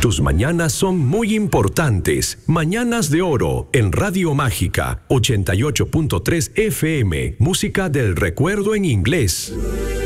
Tus mañanas son muy importantes. Mañanas de Oro en Radio Mágica 88.3 FM. Música del recuerdo en inglés.